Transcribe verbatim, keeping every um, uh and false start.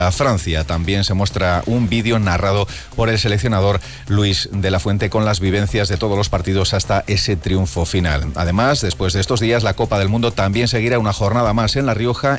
A Francia también se muestra un vídeo narrado por el seleccionador Luis de la Fuente con las vivencias de todos los partidos hasta ese triunfo final. Además, después de estos días, la Copa del Mundo también seguirá una jornada más en La Rioja